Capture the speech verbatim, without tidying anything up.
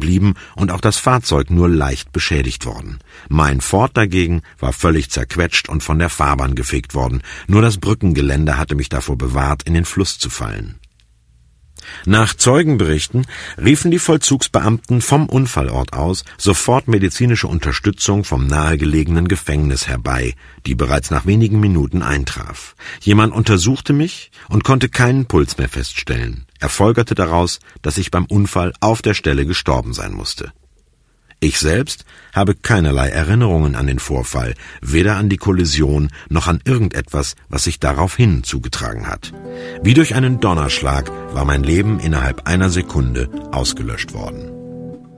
geblieben und auch das Fahrzeug nur leicht beschädigt worden. Mein Ford dagegen war völlig zerquetscht und von der Fahrbahn gefegt worden. Nur das Brückengeländer hatte mich davor bewahrt, in den Fluss zu fallen. Nach Zeugenberichten riefen die Vollzugsbeamten vom Unfallort aus sofort medizinische Unterstützung vom nahegelegenen Gefängnis herbei, die bereits nach wenigen Minuten eintraf. Jemand untersuchte mich und konnte keinen Puls mehr feststellen. Er folgerte daraus, dass ich beim Unfall auf der Stelle gestorben sein musste. Ich selbst habe keinerlei Erinnerungen an den Vorfall, weder an die Kollision noch an irgendetwas, was sich daraufhin zugetragen hat. Wie durch einen Donnerschlag war mein Leben innerhalb einer Sekunde ausgelöscht worden.